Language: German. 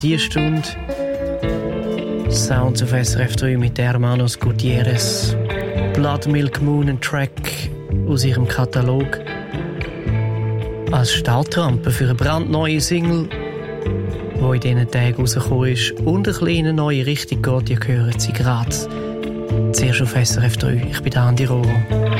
Die Stunde Sounds auf SRF 3 mit Hermanos Gutierrez. Blood Milk Moon, ein Track aus ihrem Katalog. Als Startrampe für eine brandneue Single, die in diesen Tagen rausgekommen ist und ein kleine neue Richtung geht. Ihr hört sie gerade. Zuerst auf SRF 3. Ich bin Andi Rohrer.